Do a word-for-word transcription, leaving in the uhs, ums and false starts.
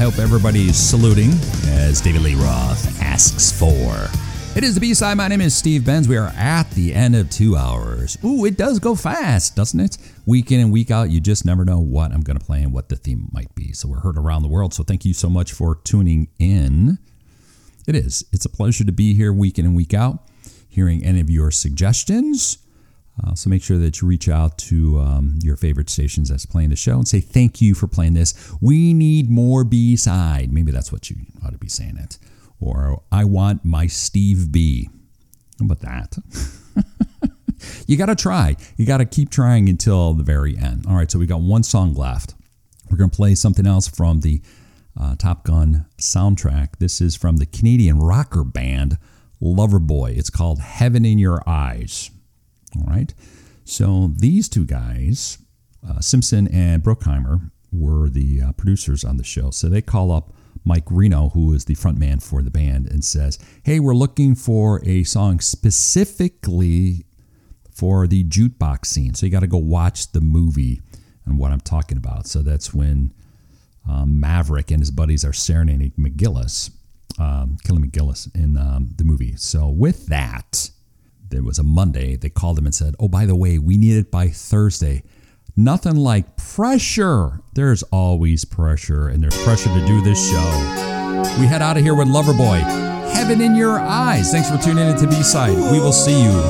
hope everybody's saluting as David Lee Roth asks for. It is the B-side. My name is Steve Benz. We are at the end of two hours. Ooh, it does go fast, doesn't it? Week in and week out, you just never know what I'm going to play and what the theme might be. So we're heard around the world. So thank you so much for tuning in. It is. It's a pleasure to be here week in and week out, hearing any of your suggestions. Uh, so make sure that you reach out to um, your favorite stations that's playing the show and say, thank you for playing this. We need more B-side. Maybe that's what you ought to be saying it. Or I want my Steve B. How about that? You got to try. You got to keep trying until the very end. All right, so we got one song left. We're going to play something else from the uh, Top Gun soundtrack. This is from the Canadian rocker band Loverboy. It's called Heaven in Your Eyes. All right. So these two guys, uh, Simpson and Bruckheimer, were the uh, producers on the show. So they call up Mike Reno, who is the frontman for the band, and says, hey, we're looking for a song specifically for the jukebox scene. So you got to go watch the movie and what I'm talking about. So that's when um, Maverick and his buddies are serenading McGillis, um, Kelly McGillis in um, the movie. So with that, there was a Monday. They called him and said, oh, by the way, we need it by Thursday. Nothing like pressure. There's always pressure, and there's pressure to do this show. We head out of here with Loverboy, Heaven in Your Eyes. Thanks for tuning in to B-Side. We will see you